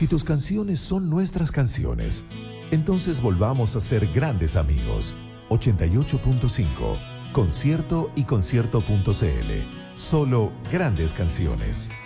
Si tus canciones son nuestras canciones, entonces volvamos a ser grandes amigos. 88.5, Concierto y concierto.cl. Solo grandes canciones.